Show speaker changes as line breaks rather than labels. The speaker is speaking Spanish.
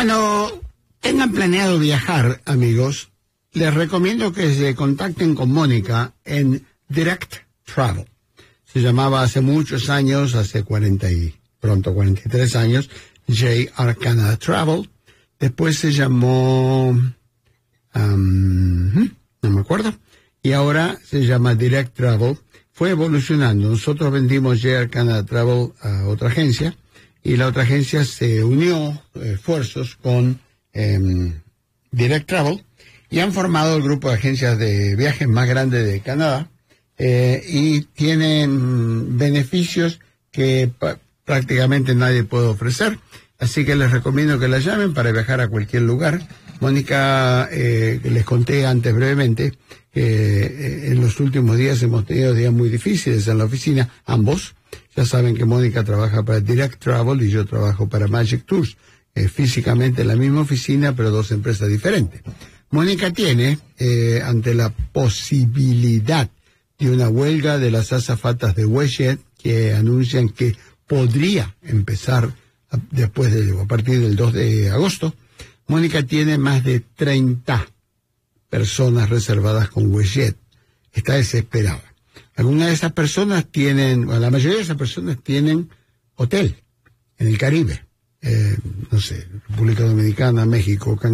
Cuando tengan planeado viajar, amigos, les recomiendo que se contacten con Mónica en Direct Travel. Se llamaba hace muchos años, hace 43 años, JR Canada Travel. Después se llamó, no me acuerdo, y ahora se llama Direct Travel. Fue evolucionando. Nosotros vendimos JR Canada Travel a otra agencia, y la otra agencia se unió esfuerzos con Direct Travel, y han formado el grupo de agencias de viajes más grande de Canadá, y tienen beneficios que prácticamente nadie puede ofrecer. Así que les recomiendo que la llamen para viajar a cualquier lugar. Mónica, les conté antes brevemente que en los últimos días hemos tenido días muy difíciles en la oficina, ambos. Ya saben que Mónica trabaja para Direct Travel y yo trabajo para Magic Tours. Físicamente en la misma oficina, pero dos empresas diferentes. Mónica tiene, ante la posibilidad de una huelga de las azafatas de WestJet, que anuncian que podría empezar a partir del 2 de agosto, Mónica tiene más de 30 personas reservadas con WestJet. Está desesperada. Algunas de esas personas la mayoría de esas personas tienen hotel en el Caribe. No sé, República Dominicana, México,